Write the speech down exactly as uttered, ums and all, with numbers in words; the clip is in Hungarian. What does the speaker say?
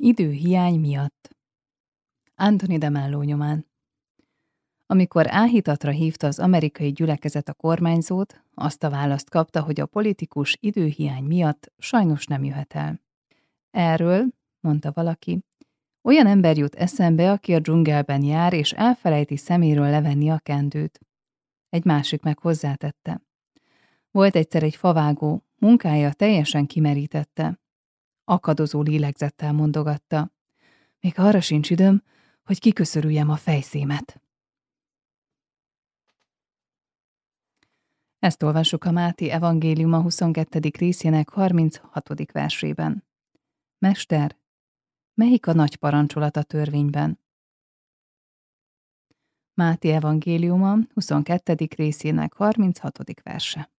Időhiány miatt. Anthony de Mello nyomán. Amikor áhítatra hívta az amerikai gyülekezet a kormányzót, azt a választ kapta, hogy a politikus időhiány miatt sajnos nem jöhet el. Erről, mondta valaki, olyan ember jut eszembe, aki a dzsungelben jár, és elfelejti szeméről levenni a kendőt. Egy másik meg hozzátette. Volt egyszer egy favágó, munkája teljesen kimerítette. Akadozó lélegzettel mondogatta. Még arra sincs időm, hogy kiköszörüljem a fejszémet. Ezt olvassuk a Máté evangéliuma huszonkettedik részének harminchatodik versében. Mester, melyik a nagy parancsolat a törvényben? Máté evangéliuma huszonkettedik részének harminchatodik verse.